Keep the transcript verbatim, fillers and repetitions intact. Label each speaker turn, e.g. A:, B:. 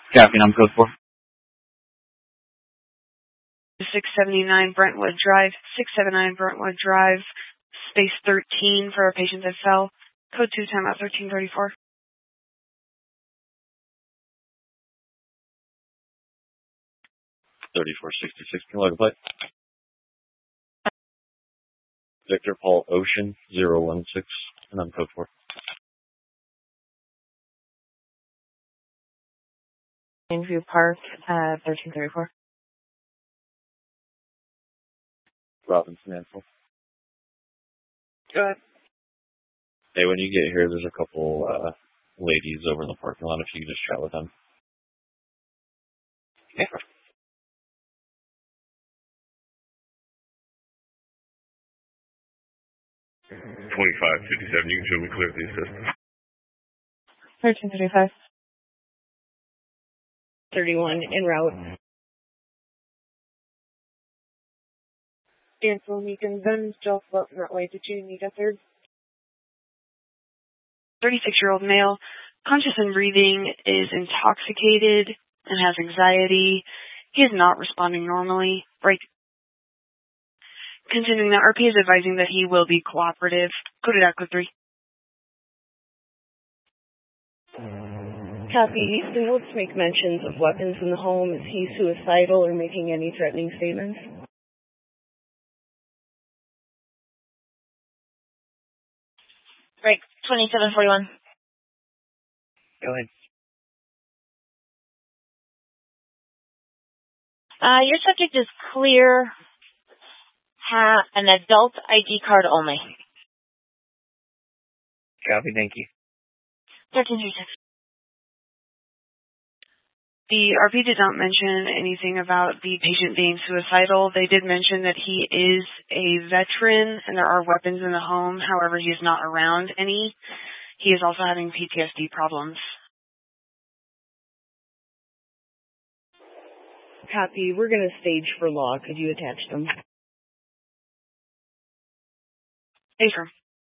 A: Caffeine, I'm code four.
B: six seventy-nine Brentwood Drive, six seventy-nine Brentwood Drive, space thirteen for a patient that fell. Code two, timeout thirteen thirty-four.
C: thirty-four sixty-six, can you log a plate? Victor Paul Ocean, zero one six, and I'm code four.
D: Greenview Park, uh, thirteen thirty-four.
C: Robinson Ansel.
B: Go ahead.
C: Hey, when you get here, there's a couple uh, ladies over in the parking lot. If you could just chat with them.
A: Yeah.
E: twenty-five fifty-seven, you can show me clear the assistant.
D: thirteen thirty-five. thirty-one, en route.
B: Ansel, Meekin, then still floating that way. Did you need a third? thirty-six-year-old male, conscious and breathing, is intoxicated and has anxiety. He is not responding normally. Right. Continuing that, R P is advising that he will be cooperative. Coded out code three.
D: Copy. The notes make mentions of weapons in the home. Is he suicidal or making any threatening statements?
F: Break, twenty-seven forty-one.
A: Go ahead.
F: Uh, your subject is clear. Ha- an adult I D card only.
A: Copy, thank you.
F: thirteen thirty-six.
B: The R P did not mention anything about the patient being suicidal. They did mention that he is a veteran and there are weapons in the home. However, he is not around any. He is also having P T S D problems.
D: Copy. We're going to stage for law. Could you attach them?
B: Affirm.